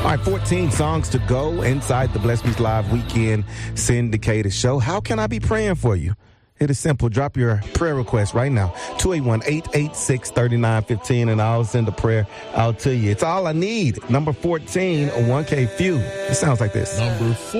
All right, 14 songs to go inside the Bless Beats Live Weekend syndicated show. How can I be praying for you? It is simple. Drop your prayer request right now. 281-886-3915, and I'll send a prayer out to you. It's all I need. Number 14, 1K Few. It sounds like this. Number 4.